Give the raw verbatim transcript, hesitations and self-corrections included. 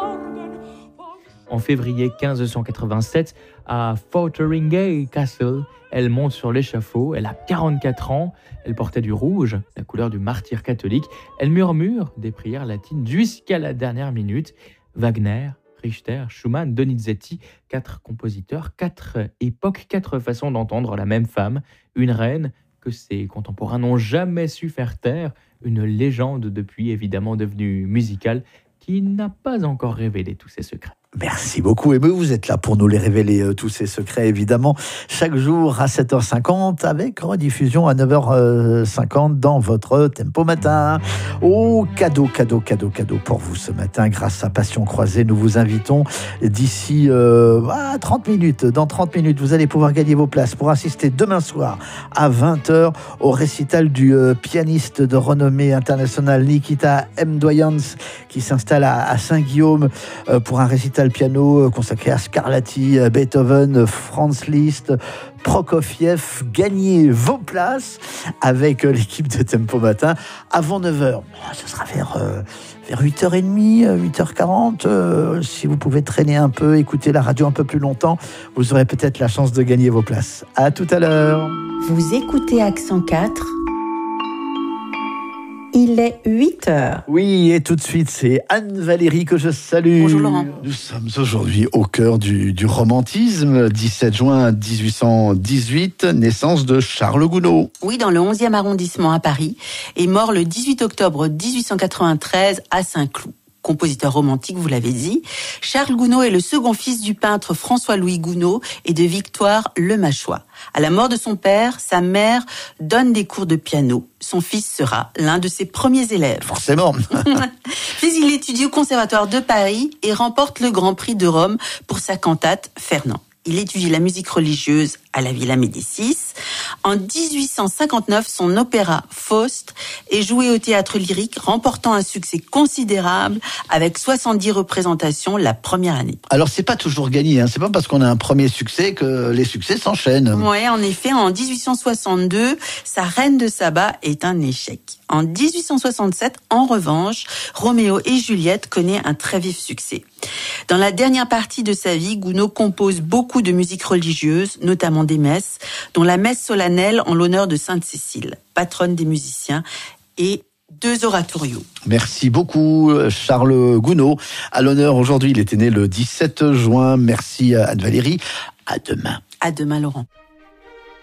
En février quinze cent quatre-vingt-sept, à Fotheringhay Castle, elle monte sur l'échafaud, elle a quarante-quatre ans, elle portait du rouge, la couleur du martyr catholique, elle murmure des prières latines jusqu'à la dernière minute. Wagner, Richter, Schumann, Donizetti, quatre compositeurs, quatre époques, quatre façons d'entendre la même femme, une reine que ses contemporains n'ont jamais su faire taire, une légende depuis évidemment devenue musicale qui n'a pas encore révélé tous ses secrets. Merci beaucoup. Et vous êtes là pour nous les révéler, euh, tous ces secrets, évidemment, chaque jour à sept heures cinquante, avec rediffusion à neuf heures cinquante dans votre Tempo Matin. Oh, cadeau, cadeau, cadeau, cadeau pour vous ce matin. Grâce à Passion Croisée, nous vous invitons d'ici euh, ah, trente minutes. Dans trente minutes, vous allez pouvoir gagner vos places pour assister demain soir à vingt heures au récital du euh, pianiste de renommée internationale Nikita Mdoyans, qui s'installe à, à Saint-Guillaume euh, pour un récital piano consacré à Scarlatti, Beethoven, Franz Liszt, Prokofiev. Gagnez vos places avec l'équipe de Tempo Matin avant neuf heures. Ce sera vers, euh, vers huit heures trente, huit heures quarante. Euh, si vous pouvez traîner un peu, écouter la radio un peu plus longtemps, vous aurez peut-être la chance de gagner vos places. À tout à l'heure. Vous écoutez Accent quatre. Il est huit heures. Oui, et tout de suite, c'est Anne-Valérie que je salue. Bonjour Laurent. Nous sommes aujourd'hui au cœur du, du romantisme. dix-sept juin dix-huit cent dix-huit, naissance de Charles Gounod. Oui, dans le onzième arrondissement à Paris, et mort le dix-huit octobre dix-huit cent quatre-vingt-treize à Saint-Cloud. Compositeur romantique, vous l'avez dit, Charles Gounod est le second fils du peintre François-Louis Gounod et de Victoire Lemachois. À la mort de son père, sa mère donne des cours de piano. Son fils sera l'un de ses premiers élèves. Forcément. Puis il étudie au Conservatoire de Paris et remporte le Grand Prix de Rome pour sa cantate Fernand. Il étudie la musique religieuse à la Villa Médicis. En dix-huit cent cinquante-neuf, son opéra Faust est joué au Théâtre Lyrique, remportant un succès considérable avec soixante-dix représentations la première année. Alors c'est pas toujours gagné, hein. C'est pas parce qu'on a un premier succès que les succès s'enchaînent. Oui, en effet, en dix-huit cent soixante-deux, sa Reine de Saba est un échec. En dix-huit cent soixante-sept, en revanche, Roméo et Juliette connaît un très vif succès. Dans la dernière partie de sa vie, Gounod compose beaucoup de musique religieuse, notamment des messes, dont la messe solennelle en l'honneur de Sainte Cécile, patronne des musiciens, et deux oratorios. Merci beaucoup Charles Gounod. À l'honneur aujourd'hui, il était né le dix-sept juin. Merci Anne-Valérie. À demain. À demain Laurent.